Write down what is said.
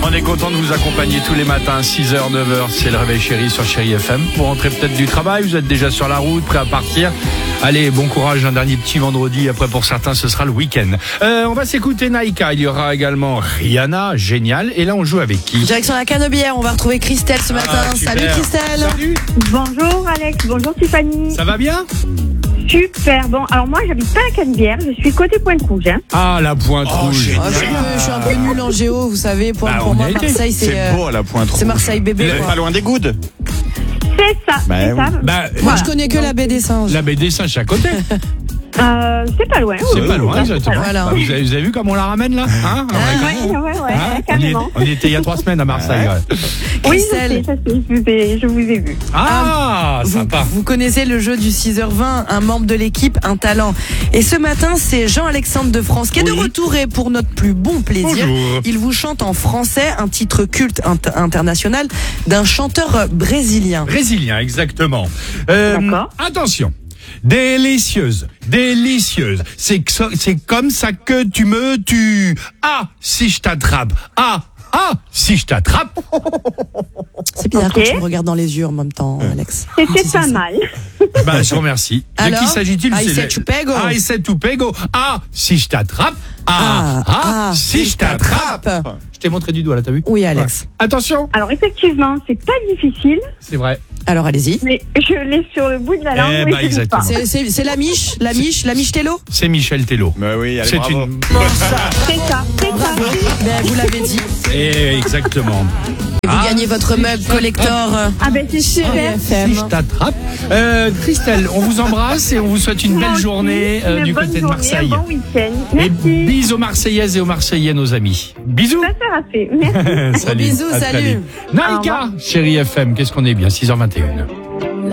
On est content de vous accompagner tous les matins, 6h, 9h, c'est le réveil chéri sur Chéri FM. Pour rentrer peut-être du travail, vous êtes déjà sur la route, prêt à partir. Allez, bon courage, un dernier petit vendredi. Après, pour certains, ce sera le week-end. On va s'écouter Naïka. Il y aura également Rihanna, génial. Et là, on joue avec qui? Direction la Canebière, on va retrouver Christelle ce matin. Super. Salut Christelle. Salut. Bonjour Alex, bonjour Tiffany. Ça va bien? Super, bon, alors moi j'habite pas à Canebière, je suis côté Pointe-Rouge. Ah, la Pointe Rouge. Je suis un peu nul en géo, vous savez. Pour on moi, y a été. Marseille, C'est beau à la Pointe Rouge. c'est Marseille bébé. Vous êtes quoi. pas loin des Goudes. C'est ça, Bah c'est oui. ça. Moi, je connais que la baie des singes. La baie des Singes, c'est à côté. C'est pas loin. C'est oui, pas loin, c'est exactement. loin. Voilà. Bah, vous avez vu comment on la ramène là, hein? Ouais, carrément. On y était il y a 3 semaines à Marseille. Ouais. Oui, Christelle. je vous ai vu. Ah, sympa. Vous connaissez le jeu du 6h20, un membre de l'équipe, un talent. Et ce matin, c'est Jean-Alexandre de France qui est de retour et pour notre plus bon plaisir, Bonjour. il vous chante en français un titre culte international d'un chanteur brésilien. Brésilien, exactement. D'accord. Attention. Délicieuse, délicieuse. C'est comme ça que tu me tues. Ah, si je t'attrape. Ah, si je t'attrape. C'est bizarre Ok. quand tu me regardes dans les yeux en même temps, Alex. C'était C'est pas ça. mal. Bah, je vous remercie. Alors, de qui s'agit-il? I said to pego. I said to pego. Ah, si je t'attrape. Si je t'attrape. Je t'ai montré du doigt là, t'as vu? Oui, Alex. Ouais. Attention. Alors effectivement, c'est pas difficile, C'est vrai. Alors allez-y. mais je l'ai sur le bout de la langue. Eh mais bah, je sais pas. exactement. C'est la miche Tello. C'est Michel Tello. Bah oui, allez, C'est bravo. une. C'est ça. Ben, vous l'avez dit. Exactement. Et vous gagnez votre mug collector. Ah ben c'est super. FM. Si je t'attrape. Christelle, on vous embrasse et on vous souhaite une belle journée du bonne côté de journée, Marseille. Un bon week-end. Et Merci. bisous aux Marseillaises et aux Marseillais, nos amis. Bisous. Ça sera fait. Merci. Salut. Bisous, À très salut. vite. Naïka, Chéri FM, qu'est-ce qu'on est bien, 6h21.